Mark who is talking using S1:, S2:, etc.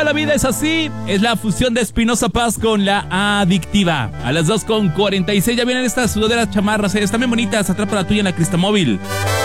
S1: la vida es así. Es la fusión de Espinosa Paz con la Adictiva. A las 2:46 ya vienen estas sudaderas chamarras. Están bien bonitas. Atrapa la tuya en la Cristamóvil.